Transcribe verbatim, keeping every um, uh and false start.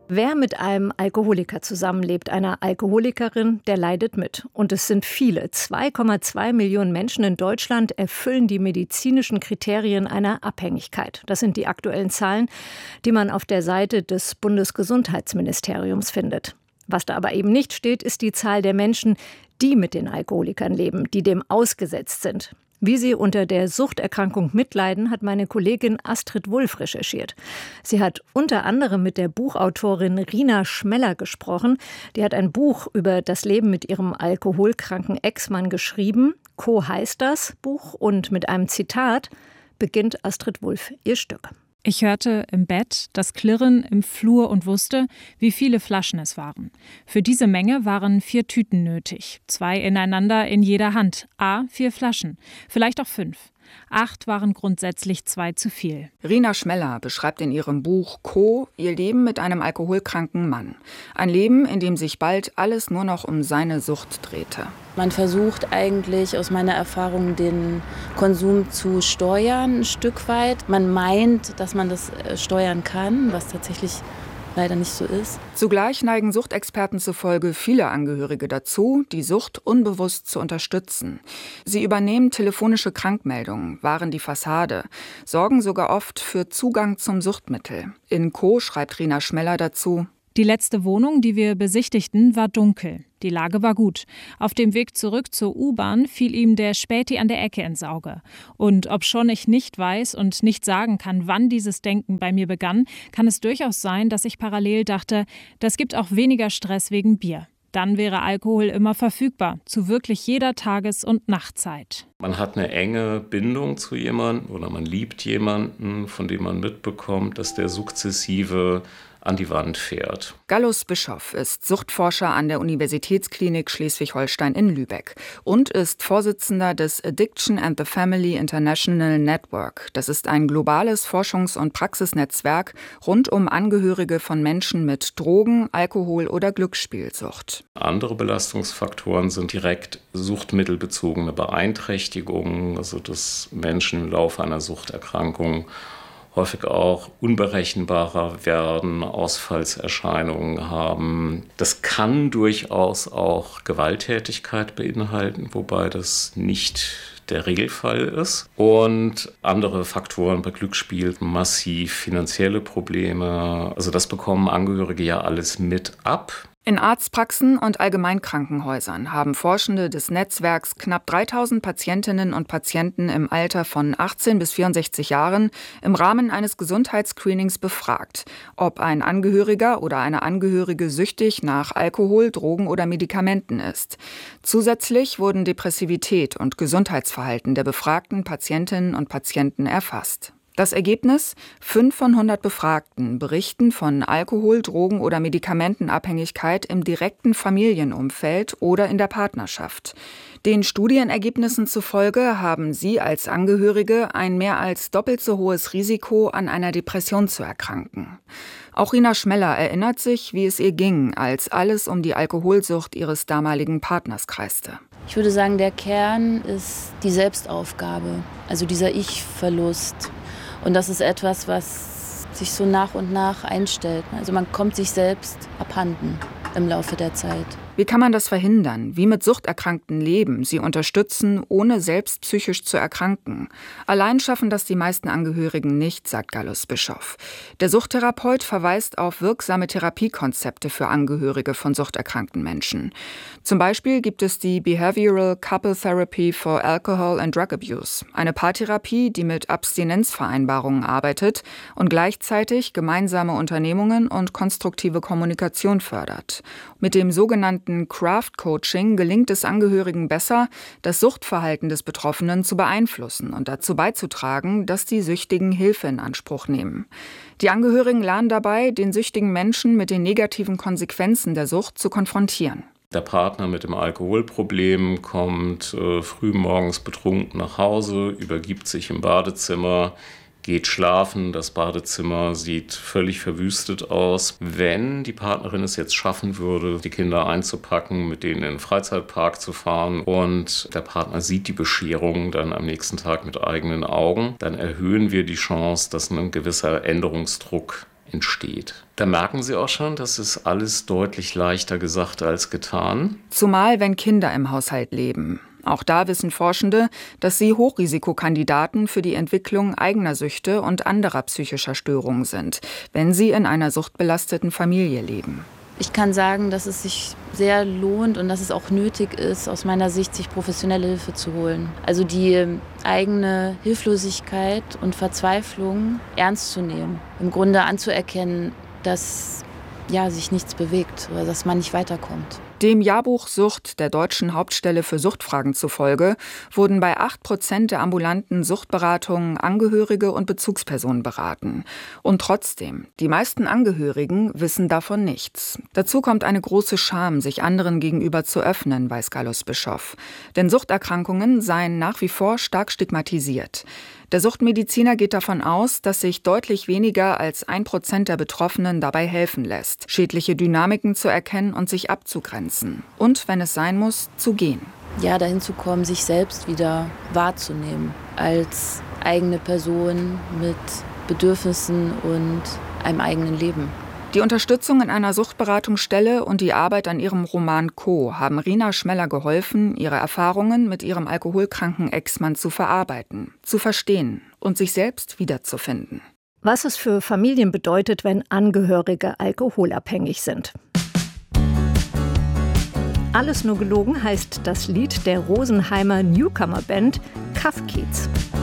Wer mit einem Alkoholiker zusammenlebt, einer Alkoholikerin, der leidet mit. Und es sind viele. zwei Komma zwei Millionen Menschen in Deutschland erfüllen die medizinischen Kriterien einer Abhängigkeit. Das sind die aktuellen Zahlen, die man auf der Seite des Bundesgesundheitsministeriums findet. Was da aber eben nicht steht, ist die Zahl der Menschen, die mit den Alkoholikern leben, die dem ausgesetzt sind. Wie sie unter der Suchterkrankung mitleiden, hat meine Kollegin Astrid Wulff recherchiert. Sie hat unter anderem mit der Buchautorin Rina Schmeller gesprochen. Die hat ein Buch über das Leben mit ihrem alkoholkranken Ex-Mann geschrieben. Co heißt das Buch und mit einem Zitat beginnt Astrid Wulff ihr Stück. Ich hörte im Bett das Klirren im Flur und wusste, wie viele Flaschen es waren. Für diese Menge waren vier Tüten nötig, zwei ineinander in jeder Hand, a vier Flaschen, vielleicht auch fünf. Acht waren grundsätzlich zwei zu viel. Rina Schmeller beschreibt in ihrem Buch Co. ihr Leben mit einem alkoholkranken Mann. Ein Leben, in dem sich bald alles nur noch um seine Sucht drehte. Man versucht eigentlich aus meiner Erfahrung den Konsum zu steuern, ein Stück weit. Man meint, dass man das steuern kann, was tatsächlich leider nicht so ist. Zugleich neigen Suchtexperten zufolge viele Angehörige dazu, die Sucht unbewusst zu unterstützen. Sie übernehmen telefonische Krankmeldungen, wahren die Fassade, sorgen sogar oft für Zugang zum Suchtmittel. In Co. schreibt Rina Schmeller dazu: Die letzte Wohnung, die wir besichtigten, war dunkel. Die Lage war gut. Auf dem Weg zurück zur U-Bahn fiel ihm der Späti an der Ecke ins Auge. Und obschon ich nicht weiß und nicht sagen kann, wann dieses Denken bei mir begann, kann es durchaus sein, dass ich parallel dachte, das gibt auch weniger Stress wegen Bier. Dann wäre Alkohol immer verfügbar, zu wirklich jeder Tages- und Nachtzeit. Man hat eine enge Bindung zu jemandem oder man liebt jemanden, von dem man mitbekommt, dass der sukzessive an die Wand fährt. Gallus Bischoff ist Suchtforscher an der Universitätsklinik Schleswig-Holstein in Lübeck und ist Vorsitzender des Addiction and the Family International Network. Das ist ein globales Forschungs- und Praxisnetzwerk rund um Angehörige von Menschen mit Drogen-, Alkohol- oder Glücksspielsucht. Andere Belastungsfaktoren sind direkt suchtmittelbezogene Beeinträchtigungen, also dass Menschen im Laufe einer Suchterkrankung häufig auch unberechenbarer werden, Ausfallserscheinungen haben. Das kann durchaus auch Gewalttätigkeit beinhalten, wobei das nicht der Regelfall ist. Und andere Faktoren bei Glücksspiel, massiv finanzielle Probleme. Also das bekommen Angehörige ja alles mit ab. In Arztpraxen und Allgemeinkrankenhäusern haben Forschende des Netzwerks knapp dreitausend Patientinnen und Patienten im Alter von achtzehn bis vierundsechzig Jahren im Rahmen eines Gesundheitsscreenings befragt, ob ein Angehöriger oder eine Angehörige süchtig nach Alkohol, Drogen oder Medikamenten ist. Zusätzlich wurden Depressivität und Gesundheitsverhalten der befragten Patientinnen und Patienten erfasst. Das Ergebnis? Fünf von hundert Befragten berichten von Alkohol-, Drogen- oder Medikamentenabhängigkeit im direkten Familienumfeld oder in der Partnerschaft. Den Studienergebnissen zufolge haben sie als Angehörige ein mehr als doppelt so hohes Risiko, an einer Depression zu erkranken. Auch Rina Schmeller erinnert sich, wie es ihr ging, als alles um die Alkoholsucht ihres damaligen Partners kreiste. Ich würde sagen, der Kern ist die Selbstaufgabe, also dieser Ich-Verlust. Und das ist etwas, was sich so nach und nach einstellt. Also man kommt sich selbst abhanden im Laufe der Zeit. Wie kann man das verhindern? Wie mit Suchterkrankten leben, sie unterstützen, ohne selbst psychisch zu erkranken? Allein schaffen das die meisten Angehörigen nicht, sagt Gallus Bischoff. Der Suchttherapeut verweist auf wirksame Therapiekonzepte für Angehörige von suchterkrankten Menschen. Zum Beispiel gibt es die Behavioral Couple Therapy for Alcohol and Drug Abuse, eine Paartherapie, die mit Abstinenzvereinbarungen arbeitet und gleichzeitig gemeinsame Unternehmungen und konstruktive Kommunikation fördert. Mit dem sogenannten Craft Coaching gelingt es Angehörigen besser, das Suchtverhalten des Betroffenen zu beeinflussen und dazu beizutragen, dass die Süchtigen Hilfe in Anspruch nehmen. Die Angehörigen lernen dabei, den süchtigen Menschen mit den negativen Konsequenzen der Sucht zu konfrontieren. Der Partner mit dem Alkoholproblem kommt äh, früh morgens betrunken nach Hause, übergibt sich im Badezimmer, geht schlafen, das Badezimmer sieht völlig verwüstet aus. Wenn die Partnerin es jetzt schaffen würde, die Kinder einzupacken, mit denen in den Freizeitpark zu fahren und der Partner sieht die Bescherung dann am nächsten Tag mit eigenen Augen, dann erhöhen wir die Chance, dass ein gewisser Änderungsdruck entsteht. Da merken Sie auch schon, das ist alles deutlich leichter gesagt als getan. Zumal wenn Kinder im Haushalt leben. Auch da wissen Forschende, dass sie Hochrisikokandidaten für die Entwicklung eigener Süchte und anderer psychischer Störungen sind, wenn sie in einer suchtbelasteten Familie leben. Ich kann sagen, dass es sich sehr lohnt und dass es auch nötig ist, aus meiner Sicht, sich professionelle Hilfe zu holen. Also die eigene Hilflosigkeit und Verzweiflung ernst zu nehmen. Im Grunde anzuerkennen, dass ja, sich nichts bewegt oder dass man nicht weiterkommt. Dem Jahrbuch Sucht der Deutschen Hauptstelle für Suchtfragen zufolge wurden bei acht Prozent der ambulanten Suchtberatungen Angehörige und Bezugspersonen beraten. Und trotzdem, die meisten Angehörigen wissen davon nichts. Dazu kommt eine große Scham, sich anderen gegenüber zu öffnen, weiß Gallus Bischoff. Denn Suchterkrankungen seien nach wie vor stark stigmatisiert. Der Suchtmediziner geht davon aus, dass sich deutlich weniger als ein Prozent der Betroffenen dabei helfen lässt, schädliche Dynamiken zu erkennen und sich abzugrenzen. Und, wenn es sein muss, zu gehen. Ja, dahin zu kommen, sich selbst wieder wahrzunehmen als eigene Person mit Bedürfnissen und einem eigenen Leben. Die Unterstützung in einer Suchtberatungsstelle und die Arbeit an ihrem Roman Co. haben Rina Schmeller geholfen, ihre Erfahrungen mit ihrem alkoholkranken Ex-Mann zu verarbeiten, zu verstehen und sich selbst wiederzufinden. Was es für Familien bedeutet, wenn Angehörige alkoholabhängig sind. Alles nur gelogen heißt das Lied der Rosenheimer Newcomer-Band Kaff Kiez.